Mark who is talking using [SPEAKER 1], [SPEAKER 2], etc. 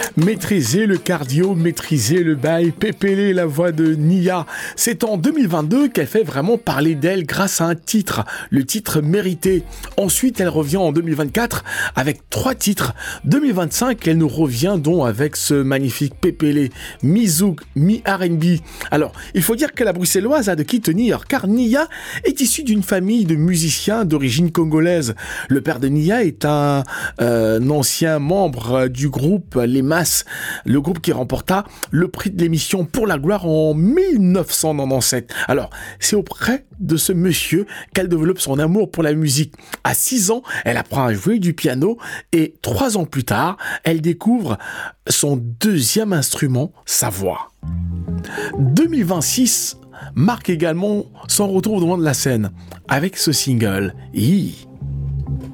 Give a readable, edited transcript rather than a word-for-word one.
[SPEAKER 1] Maîtriser le cardio, maîtriser le bail, Pépélé, la voix de Nia. C'est en 2022 qu'elle fait vraiment parler d'elle grâce à un titre, le titre Mérité. Ensuite, elle revient en 2024 avec 3 titres. 2025, elle nous revient donc avec ce magnifique Pépélé, mi-zouk, mi-R&B. Alors, il faut dire que la bruxelloise a de qui tenir, car Nia est issue d'une famille de musiciens d'origine congolaise. Le père de Nia est un ancien membre du groupe Les Masses, le groupe qui remporta le prix de l'émission Pour la gloire en 1997. Alors, c'est auprès de ce monsieur qu'elle développe son amour pour la musique. À 6 ans, elle apprend à jouer du piano et 3 ans plus tard, elle découvre son deuxième instrument, sa voix. 2026 marque également son retour au devant de la scène avec ce single.